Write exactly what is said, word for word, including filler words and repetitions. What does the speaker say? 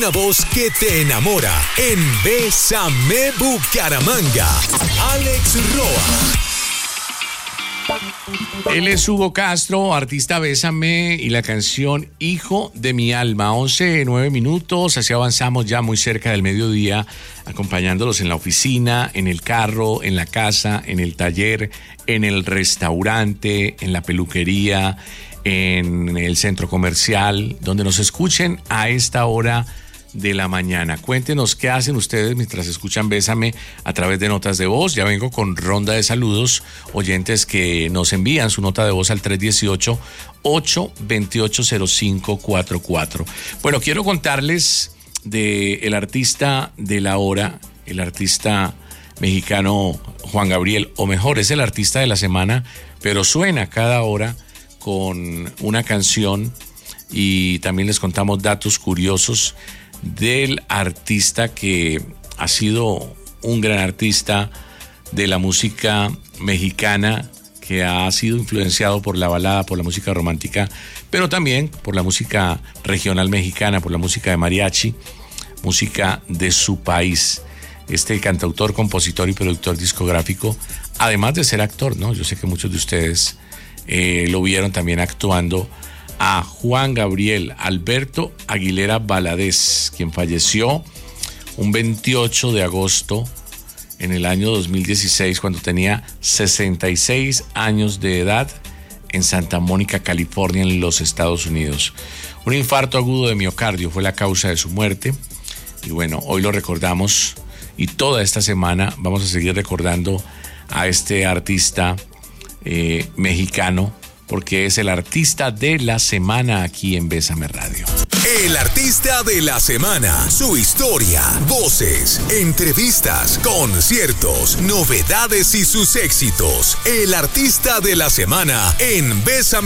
una voz que te enamora en Bésame Bucaramanga. Alex Roa. Él es Hugo Castro, artista Bésame y la canción Hijo de mi alma. once, nueve minutos, así avanzamos ya muy cerca del mediodía, acompañándolos en la oficina, en el carro, en la casa, en el taller, en el restaurante, en la peluquería, en el centro comercial, donde nos escuchen a esta hora de la mañana. Cuéntenos qué hacen ustedes mientras escuchan Bésame a través de notas de voz. Ya vengo con ronda de saludos, oyentes que nos envían su nota de voz al tres uno ocho, ocho dos ocho, cero cinco cuatro cuatro. Bueno, quiero contarles de el artista de la hora, el artista mexicano Juan Gabriel, o mejor, es el artista de la semana, pero suena cada hora con una canción, y también les contamos datos curiosos del artista que ha sido un gran artista de la música mexicana, que ha sido influenciado por la balada, por la música romántica, pero también por la música regional mexicana, por la música de mariachi, música de su país. Este cantautor, compositor y productor discográfico, además de ser actor, ¿no? Yo sé que muchos de ustedes eh, lo vieron también actuando, a Juan Gabriel Alberto Aguilera Valadez, quien falleció un veintiocho de agosto en el año dos mil dieciséis, cuando tenía sesenta y seis años de edad, en Santa Mónica, California, en los Estados Unidos. Un infarto agudo de miocardio fue la causa de su muerte, y bueno, hoy lo recordamos, y toda esta semana vamos a seguir recordando a este artista eh, mexicano, porque es el artista de la semana aquí en Bésame Radio. El artista de la semana, su historia, voces, entrevistas, conciertos, novedades y sus éxitos. El artista de la semana en Bésame